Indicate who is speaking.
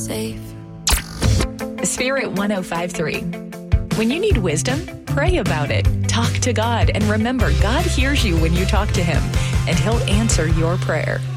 Speaker 1: Safe.
Speaker 2: Spirit 105.3. When you need wisdom, pray about it. Talk to God, and remember, God hears you when you talk to Him, and He'll answer your prayer.